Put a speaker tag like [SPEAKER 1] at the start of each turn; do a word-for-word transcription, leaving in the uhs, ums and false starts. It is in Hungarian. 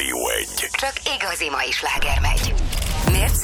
[SPEAKER 1] Rádió egy.
[SPEAKER 2] Csak igazi mai sláger megy. Mérce